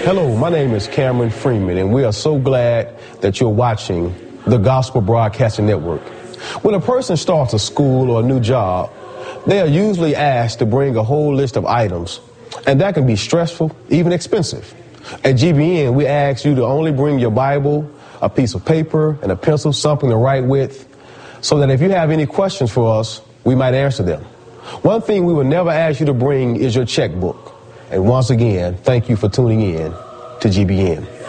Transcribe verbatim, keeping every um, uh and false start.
Hello, my name is Cameron Freeman, and we are so glad that you're watching the Gospel Broadcasting Network. When a person starts a school or a new job, they are usually asked to bring a whole list of items, and that can be stressful, even expensive. At G B N, we ask you to only bring your Bible, a piece of paper, and a pencil, something to write with, so that if you have any questions for us, we might answer them. One thing we will never ask you to bring is your checkbook. And once again, thank you for tuning in to G B N.